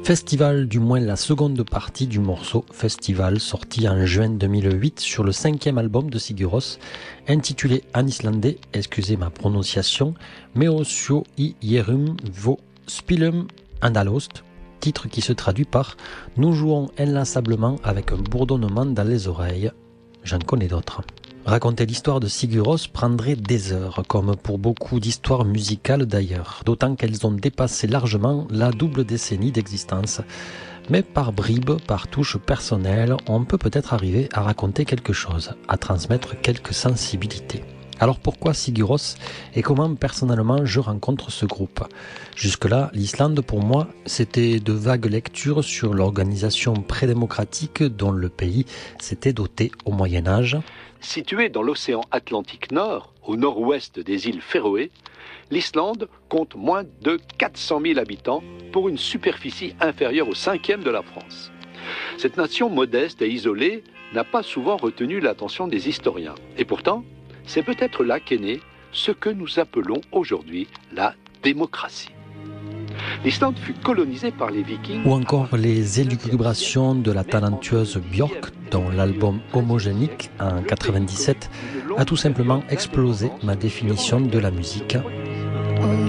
Festival, du moins la seconde partie du morceau Festival, sorti en juin 2008 sur le 5e album de Sigur Rós, intitulé en islandais, excusez ma prononciation, Meosio i Jerum vo spilum andalost, titre qui se traduit par « Nous jouons inlassablement avec un bourdonnement dans les oreilles ». J'en connais d'autres. Raconter l'histoire de Sigur Rós prendrait des heures, comme pour beaucoup d'histoires musicales d'ailleurs, d'autant qu'elles ont dépassé largement la double décennie d'existence. Mais par bribes, par touches personnelles, on peut peut-être arriver à raconter quelque chose, à transmettre quelques sensibilités. Alors pourquoi Sigur Rós et comment personnellement je rencontre ce groupe? Jusque-là, l'Islande pour moi, c'était de vagues lectures sur l'organisation prédémocratique dont le pays s'était doté au Moyen-Âge. Située dans l'océan Atlantique Nord, au nord-ouest des îles Féroé, l'Islande compte moins de 400 000 habitants pour une superficie inférieure au 5e de la France. Cette nation modeste et isolée n'a pas souvent retenu l'attention des historiens. Et pourtant, c'est peut-être là qu'est né ce que nous appelons aujourd'hui la démocratie. L'Islande fut colonisée par les Vikings. Ou encore les élucubrations de la talentueuse Björk, dont l'album Homogénique en 1997 a tout simplement explosé ma définition de la musique.